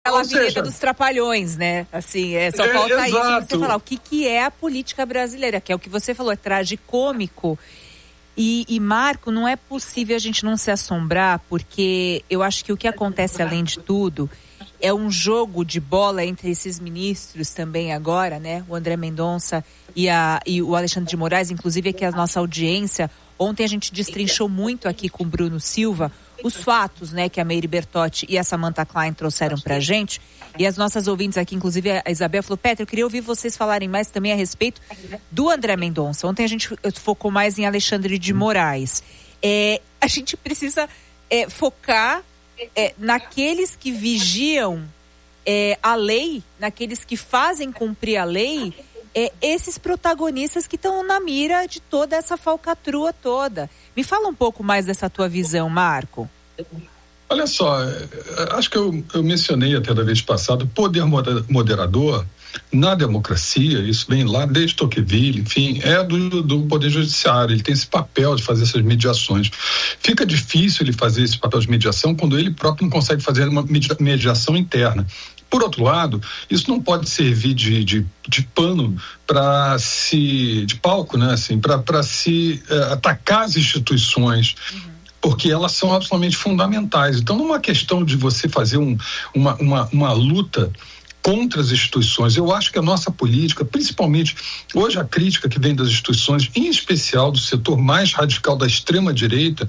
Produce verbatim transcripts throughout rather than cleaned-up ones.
Aquela vinheta dos Trapalhões, né? Assim, é, só falta é, isso você falar. O que, que é a política brasileira? Que é o que você falou, é tragicômico. E, e, Marco, não é possível a gente não se assombrar, porque eu acho que o que acontece, além de tudo, é um jogo de bola entre esses ministros também agora, né? O André Mendonça e, a, e o Alexandre de Moraes, inclusive aqui a nossa audiência. Ontem a gente destrinchou muito aqui com o Bruno Silva os fatos, né, que a Meire Bertotti e a Samantha Klein trouxeram pra gente. E as nossas ouvintes aqui, inclusive a Isabel falou, Petra, eu queria ouvir vocês falarem mais também a respeito do André Mendonça. Ontem a gente focou mais em Alexandre de Moraes. É, a gente precisa é, focar é, naqueles que vigiam é, a lei, naqueles que fazem cumprir a lei, é, esses protagonistas que estão na mira de toda essa falcatrua toda. Me fala um pouco mais dessa tua visão, Marco. Olha só, acho que eu, eu mencionei até da vez passada, o poder moderador na democracia, isso vem lá desde Tocqueville, enfim, é do, do poder judiciário, ele tem esse papel de fazer essas mediações. Fica difícil ele fazer esse papel de mediação quando ele próprio não consegue fazer uma mediação interna. Por outro lado, isso não pode servir de, de, de pano para se, de palco, né, assim, para se uh, atacar as instituições, uhum. porque elas são absolutamente fundamentais. Então, não é uma questão de você fazer um, uma, uma, uma luta contra as instituições. Eu acho que a nossa política, principalmente hoje a crítica que vem das instituições, em especial do setor mais radical da extrema-direita,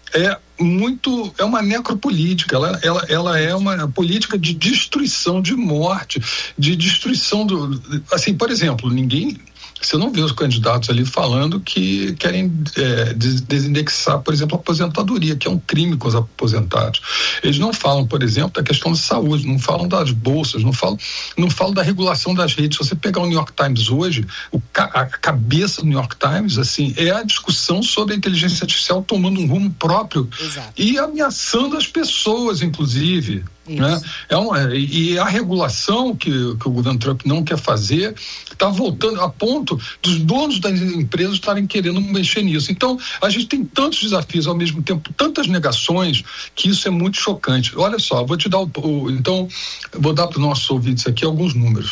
é muito, é uma necropolítica, ela, ela, ela é uma política de destruição, de morte, de destruição do, assim, por exemplo, ninguém, você não vê os candidatos ali falando que querem é, desindexar, por exemplo, a aposentadoria, que é um crime com os aposentados. Eles não falam, por exemplo, da questão de saúde, não falam das bolsas, não falam, não falam da regulação das redes. Se você pegar o New York Times hoje, o, a cabeça do New York Times, assim, é a discussão sobre a inteligência artificial tomando um rumo próprio. Exato. E ameaçando as pessoas, inclusive. Né? É uma, e a regulação que, que o governo Trump não quer fazer está voltando a ponto dos donos das empresas estarem querendo mexer nisso. Então, a gente tem tantos desafios ao mesmo tempo, tantas negações, que isso é muito chocante. Olha só, vou te dar o, o então, vou dar para os nossos ouvintes aqui alguns números.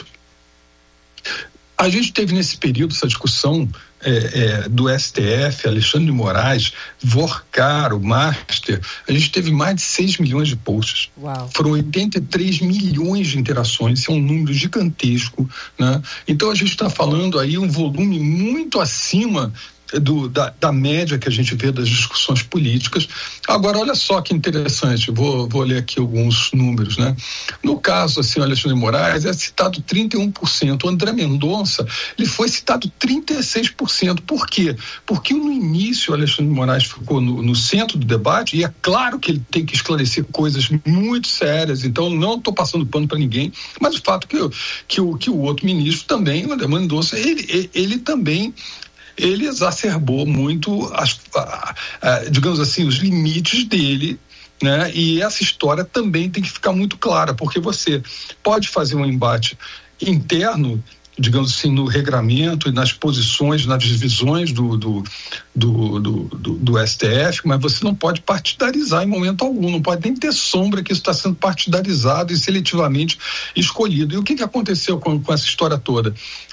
A gente teve nesse período essa discussão é, é, do S T F, Alexandre de Moraes, Vorcaro, Master. A gente teve mais de seis milhões de posts. Uau. Foram oitenta e três milhões de interações, isso é um número gigantesco, né? Então a gente está falando aí um volume muito acima Do, da, da média que a gente vê das discussões políticas. Agora, olha só que interessante, vou, vou ler aqui alguns números, né? No caso, assim, o Alexandre de Moraes é citado trinta e um por cento, o André Mendonça, ele foi citado trinta e seis por cento. Por quê? Porque no início o Alexandre de Moraes ficou no, no centro do debate, e é claro que ele tem que esclarecer coisas muito sérias, então não estou passando pano para ninguém, mas o fato que, que, o, que o outro ministro também, o André Mendonça, ele, ele, ele também ele exacerbou muito, as, a, a, digamos assim, os limites dele, né? E essa história também tem que ficar muito clara, porque você pode fazer um embate interno, digamos assim, no regramento e nas posições, nas divisões do, do, do, do, do, do S T F, mas você não pode partidarizar em momento algum, não pode nem ter sombra que isso está sendo partidarizado e seletivamente escolhido. E o que, que aconteceu com, com essa história toda?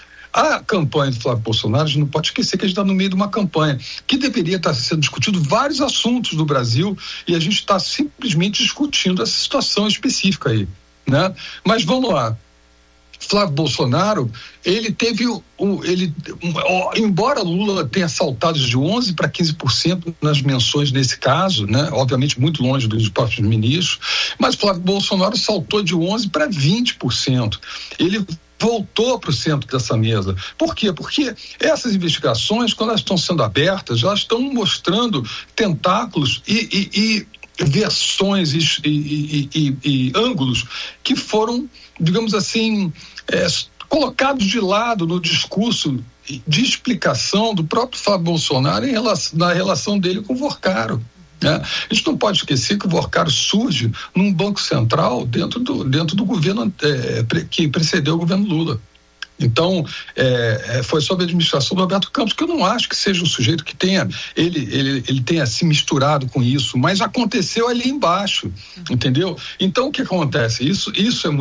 A campanha do Flávio Bolsonaro, a gente não pode esquecer que a gente está no meio de uma campanha que deveria estar sendo discutido vários assuntos do Brasil e a gente está simplesmente discutindo essa situação específica aí, né? Mas vamos lá. Flávio Bolsonaro, ele teve o, ele, embora Lula tenha saltado de onze para quinze por cento nas menções nesse caso, né? Obviamente muito longe dos próprios ministros, mas Flávio Bolsonaro saltou de onze para vinte por cento. Ele voltou para o centro dessa mesa. Por quê? Porque essas investigações, quando elas estão sendo abertas, elas estão mostrando tentáculos e, e, e versões e, e, e, e ângulos que foram, digamos assim, é, colocados de lado no discurso de explicação do próprio Flávio Bolsonaro em relação, na relação dele com o Vorcaro. Né? A gente não pode esquecer que o Vorcaro surge num banco central dentro do, dentro do governo é, que precedeu o governo Lula. Então, é, foi sob a administração do Roberto Campos, que eu não acho que seja um sujeito que tenha, ele, ele, ele tenha se misturado com isso, mas aconteceu ali embaixo, entendeu? Então, o que acontece? Isso, isso é muito